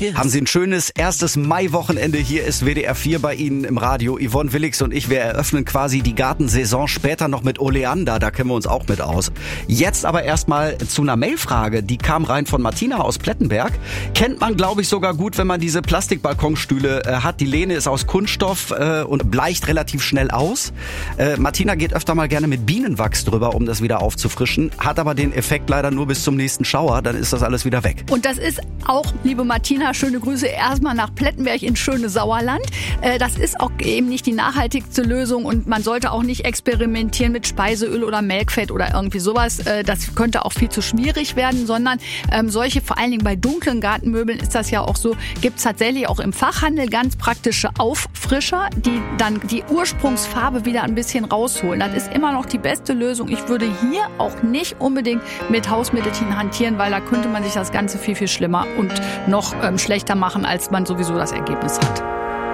Kiss. Haben Sie ein schönes erstes Maiwochenende. Hier ist WDR 4 bei Ihnen im Radio. Yvonne Willigs und ich, wir eröffnen quasi die Gartensaison später noch mit Oleander. Da kennen wir uns auch mit aus. Jetzt aber erstmal zu einer Mailfrage. Die kam rein von Martina aus Plettenberg. Kennt man, glaube ich, sogar gut, wenn man diese Plastikbalkonstühle hat. Die Lehne ist aus Kunststoff und bleicht relativ schnell aus. Martina geht öfter mal gerne mit Bienenwachs drüber, um das wieder aufzufrischen. Hat aber den Effekt leider nur bis zum nächsten Schauer. Dann ist das alles wieder weg. Und das ist auch, liebe Martina, schöne Grüße erstmal nach Plettenberg ins schöne Sauerland. Das ist auch eben nicht die nachhaltigste Lösung und man sollte auch nicht experimentieren mit Speiseöl oder Melkfett oder irgendwie sowas. Das könnte auch viel zu schwierig werden, sondern solche, vor allen Dingen bei dunklen Gartenmöbeln ist das ja auch so, gibt es tatsächlich auch im Fachhandel ganz praktische Auffrischer, die dann die Ursprungsfarbe wieder ein bisschen rausholen. Das ist immer noch die beste Lösung. Ich würde hier auch nicht unbedingt mit Hausmittelchen hantieren, weil da könnte man sich das Ganze viel, viel schlimmer und noch schlechter machen, als man sowieso das Ergebnis hat.